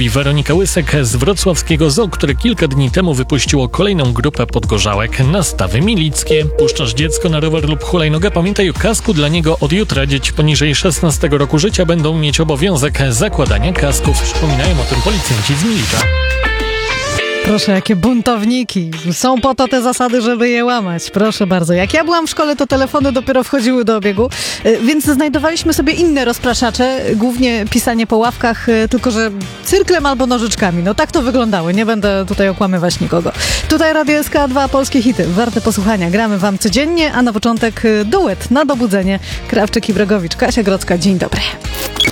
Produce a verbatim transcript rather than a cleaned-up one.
mówi Weronika Łysek z wrocławskiego zoo, które kilka dni temu wypuściło kolejną grupę podgorzałek na Stawy Milickie. Puszczasz dziecko na rower lub hulajnogę? Pamiętaj o kasku dla niego. Od jutra dzieci poniżej szesnastego roku życia będą mieć obowiązek zakładania kasków. Przypominają o tym policjanci z Milicza. Proszę, jakie buntowniki. Są po to te zasady, żeby je łamać. Proszę bardzo. Jak ja byłam w szkole, to telefony dopiero wchodziły do obiegu, więc znajdowaliśmy sobie inne rozpraszacze, głównie pisanie po ławkach, tylko że cyrklem albo nożyczkami. No tak to wyglądało. Nie będę tutaj okłamywać nikogo. Tutaj Radio S K dwa, polskie hity. Warte posłuchania. Gramy wam codziennie, a na początek duet na dobudzenie. Krawczyk i Bregowicz. Kasia Grodzka, dzień dobry.